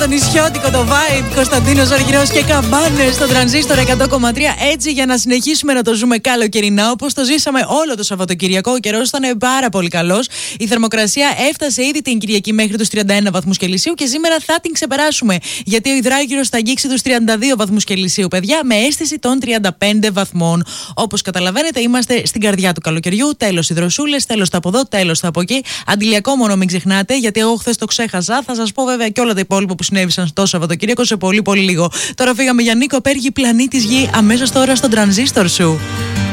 Το νησιώτικο το vibe, Κωνσταντίνος Αργυρός και Καμπάνες στο Τρανζίστορ 100,3. Έτσι για να συνεχίσουμε να το ζούμε καλοκαιρινά, όπως το ζήσαμε όλο το Σαββατοκυριακό. Ο καιρός ήταν πάρα πολύ καλός. Η θερμοκρασία έφτασε ήδη την Κυριακή μέχρι τους 31 βαθμούς Κελσίου και σήμερα θα την ξεπεράσουμε. Γιατί ο υδράργυρος θα αγγίξει τους 32 βαθμούς Κελσίου, παιδιά, με αίσθηση των 35 βαθμών. Όπως καταλαβαίνετε, είμαστε στην καρδιά του καλοκαιριού. Τέλος οι δροσούλες, τέλος τα από εδώ, τέλος τα από εκεί. Αντιλιακό μόνο μην ξεχνάτε, γιατί εγώ χθες το ξέχασα. Θα σας πω βέβαια και όλα τα υπόλοιπα που συνέβησαν στο Σαββατοκύριακο σε πολύ πολύ λίγο. Τώρα φύγαμε για Νίκο Πέργη, πλανήτης Γη, αμέσως τώρα στον Τρανζίστορ σου.